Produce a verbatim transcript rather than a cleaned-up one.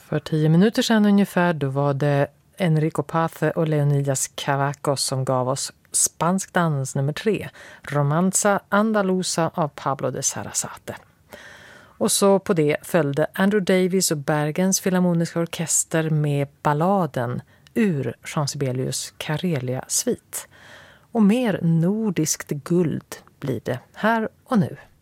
För tio minuter sedan ungefär då var det Enrico Pace och Leonidas Cavacos som gav oss spansk dans nummer tre, Romanza Andalusa av Pablo de Sarasate. Och så på det följde Andrew Davies och Bergens Filharmoniska Orkester med balladen ur Jean Sibelius Karelia svit. Och mer nordiskt guld blir det här och nu.